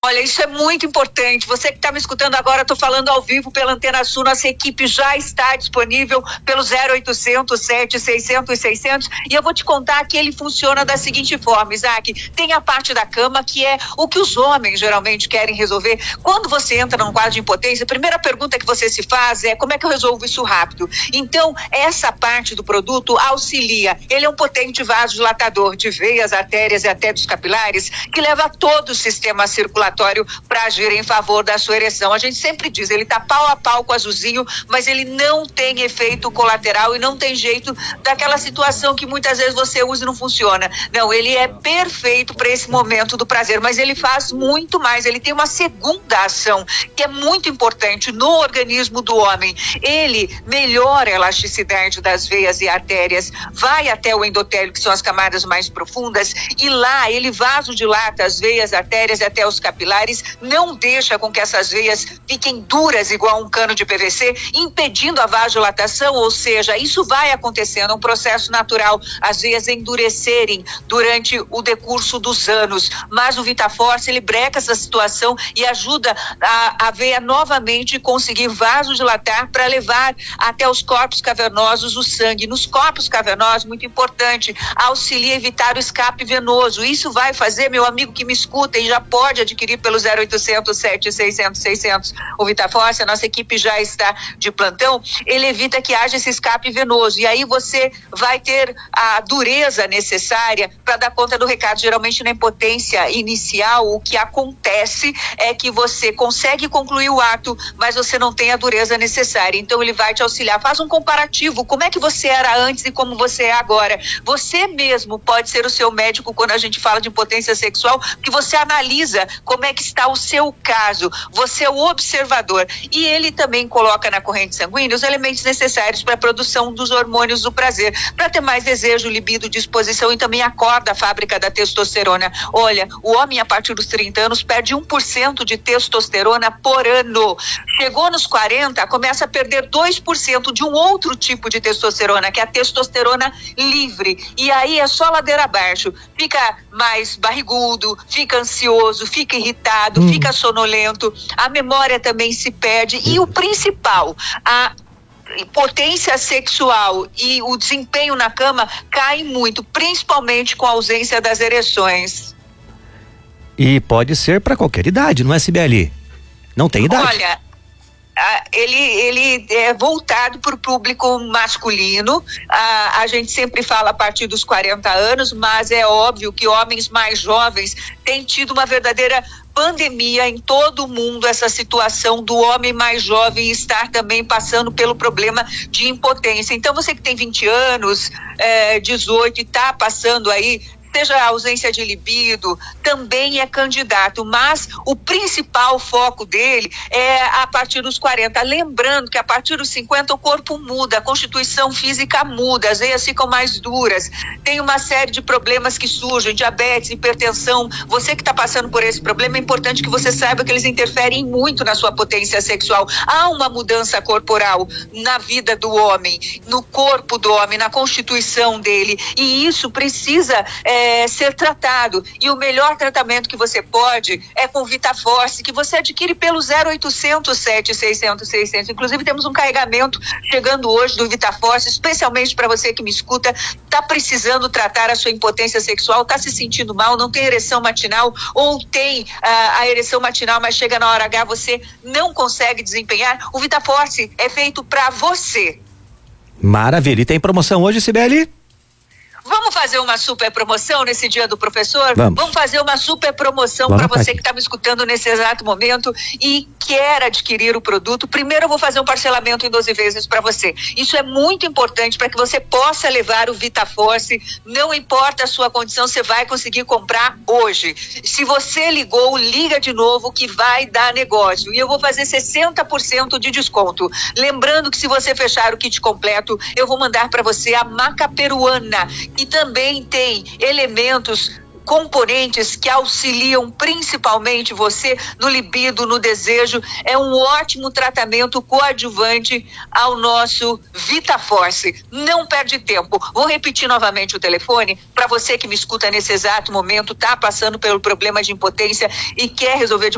Olha, isso é muito importante. Você que está me escutando agora, estou falando ao vivo pela Antena Sul, nossa equipe já está disponível pelo 0800 700 600 e eu vou te contar que ele funciona da seguinte forma, Isaac. Tem a parte da cama, que é o que os homens geralmente querem resolver. Quando você entra num quadro de impotência, a primeira pergunta que você se faz é: como é que eu resolvo isso rápido? Então, essa parte do produto auxilia. Ele é um potente vasodilatador de veias, artérias e até dos capilares, que leva todo o sistema circulatório para agir em favor da sua ereção. A gente sempre diz, ele tá pau a pau com o azulzinho, mas ele não tem efeito colateral e não tem jeito daquela situação que muitas vezes você usa e não funciona. Não, ele é perfeito para esse momento do prazer, mas ele faz muito mais. Ele tem uma segunda ação que é muito importante no organismo do homem. Ele melhora a elasticidade das veias e artérias, vai até o endotélio, que são as camadas mais profundas, e lá ele vasodilata as veias, artérias e até os capilares, não deixa com que essas veias fiquem duras igual um cano de PVC, impedindo a vasodilatação, ou seja, isso vai acontecendo, é um processo natural, as veias endurecerem durante o decurso dos anos, mas o VitaForce, ele breca essa situação e ajuda a veia novamente conseguir vasodilatar para levar até os corpos cavernosos o sangue. Nos corpos cavernosos, muito importante, auxilia a evitar o escape venoso. Isso vai fazer, meu amigo que me escuta e já pode adquirir pelo 0800 700 600 o VitaForce, a nossa equipe já está de plantão, ele evita que haja esse escape venoso e aí você vai ter a dureza necessária para dar conta do recado. Geralmente na impotência inicial o que acontece é que você consegue concluir o ato, mas você não tem a dureza necessária, então ele vai te auxiliar. Faz um comparativo, como é que você era antes e como você é agora. Você mesmo pode ser o seu médico quando a gente fala de impotência sexual, que você analisa como é que está o seu caso, você é o observador, e ele também coloca na corrente sanguínea os elementos necessários para a produção dos hormônios do prazer, para ter mais desejo, libido, disposição, e também acorda a fábrica da testosterona. Olha, o homem a partir dos 30 anos perde 1% de testosterona por ano. Chegou nos 40, começa a perder 2% de um outro tipo de testosterona, que é a testosterona livre, e aí é só ladeira abaixo, fica mais barrigudo, fica ansioso, fica irritado, fica sonolento, a memória também se perde, e o principal, a potência sexual e o desempenho na cama cai muito, principalmente com a ausência das ereções. E pode ser para qualquer idade, não é, Cibele? Não tem idade? Olha, ele é voltado para o público masculino, a gente sempre fala a partir dos 40 anos, mas é óbvio que homens mais jovens têm tido uma verdadeira pandemia em todo o mundo, essa situação do homem mais jovem estar também passando pelo problema de impotência. Então você que tem 20 anos, 18 e está passando aí, seja a ausência de libido, também é candidato, mas o principal foco dele é a partir dos 40, lembrando que a partir dos 50 o corpo muda, a constituição física muda, as veias ficam mais duras, tem uma série de problemas que surgem, diabetes, hipertensão. Você que está passando por esse problema, é importante que você saiba que eles interferem muito na sua potência sexual. Há uma mudança corporal na vida do homem, no corpo do homem, na constituição dele, e isso precisa ser tratado, e o melhor tratamento que você pode é com o VitaForce, que você adquire pelo 0800 700 600. Inclusive temos um carregamento chegando hoje do VitaForce, especialmente para você que me escuta, está precisando tratar a sua impotência sexual, está se sentindo mal, não tem ereção matinal, ou tem a ereção matinal, mas chega na hora H você não consegue desempenhar. O VitaForce é feito para você. Maravilha. E tem promoção hoje, Cibele? Vamos fazer uma super promoção nesse dia do professor? Vamos fazer uma super promoção para você que está me escutando nesse exato momento e quer adquirir o produto. Primeiro eu vou fazer um parcelamento em 12 vezes para você. Isso é muito importante para que você possa levar o VitaForce. Não importa a sua condição, você vai conseguir comprar hoje. Se você ligou, liga de novo que vai dar negócio. E eu vou fazer 60% de desconto. Lembrando que se você fechar o kit completo, eu vou mandar para você a maca peruana, e também tem elementos, componentes que auxiliam principalmente você no libido, no desejo. É um ótimo tratamento coadjuvante ao nosso VitaForce. Não perde tempo. Vou repetir novamente o telefone para você que me escuta nesse exato momento, tá passando pelo problema de impotência e quer resolver de